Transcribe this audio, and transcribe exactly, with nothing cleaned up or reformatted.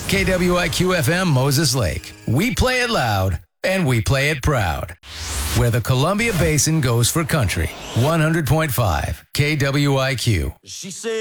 K W I Q F M Moses Lake. We play it loud and we play it proud. Where the Columbia Basin goes for country. one hundred point five K W I Q. She said